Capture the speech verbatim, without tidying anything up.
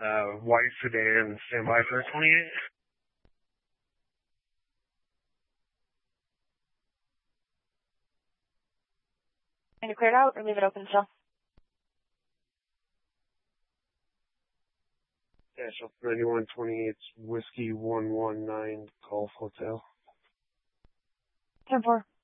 Uh, white sedan, standby for twenty-eight. Can you clear it out or leave it open still? Dash up ninety-one twenty-eight, Whiskey one one nine, Golf Hotel. ten four.